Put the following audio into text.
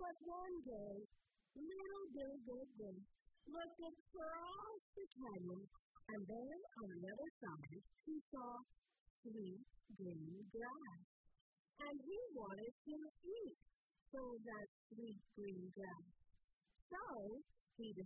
But one day, little Billy Goat Goose looked across the canyon, and there on the other side, he saw sweet green grass. And he wanted to eat some of that sweet green grass. So he